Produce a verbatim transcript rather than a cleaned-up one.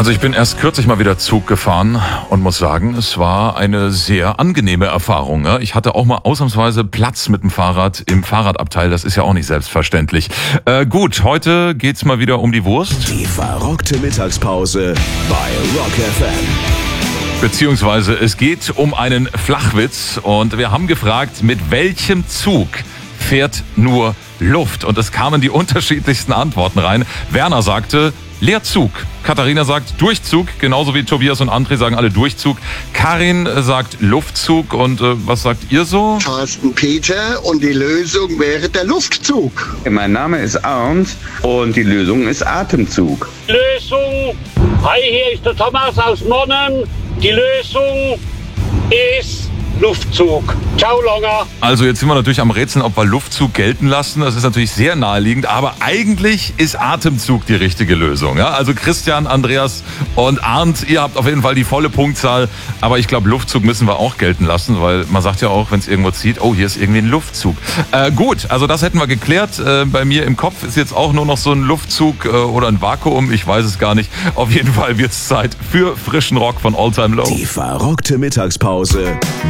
Also ich bin erst kürzlich mal wieder Zug gefahren und muss sagen, es war eine sehr angenehme Erfahrung. Ich hatte auch mal ausnahmsweise Platz mit dem Fahrrad im Fahrradabteil, das ist ja auch nicht selbstverständlich. Äh, gut, heute geht's mal wieder um die Wurst. Die verrockte Mittagspause bei Rock F M. Beziehungsweise es geht um einen Flachwitz und wir haben gefragt, mit welchem Zug fährt nur Luft? Und es kamen die unterschiedlichsten Antworten rein. Werner sagte Leerzug. Katharina sagt Durchzug, genauso wie Tobias und André sagen alle Durchzug. Karin sagt Luftzug und äh, was sagt ihr so? Carsten Peter und die Lösung wäre der Luftzug. Mein Name ist Arndt und die Lösung ist Atemzug. Lösung, hi, hier ist der Thomas aus Monnem. Die Lösung ist Luftzug. Ciao, Longer. Also jetzt sind wir natürlich am Rätseln, ob wir Luftzug gelten lassen. Das ist natürlich sehr naheliegend, aber eigentlich ist Atemzug die richtige Lösung. Ja? Also Christian, Andreas und Arndt, ihr habt auf jeden Fall die volle Punktzahl. Aber ich glaube, Luftzug müssen wir auch gelten lassen, weil man sagt ja auch, wenn es irgendwo zieht, oh, hier ist irgendwie ein Luftzug. Äh, gut, also das hätten wir geklärt. Äh, bei mir im Kopf ist jetzt auch nur noch so ein Luftzug äh, oder ein Vakuum. Ich weiß es gar nicht. Auf jeden Fall wird es Zeit für frischen Rock von All Time Low. Die verrockte Mittagspause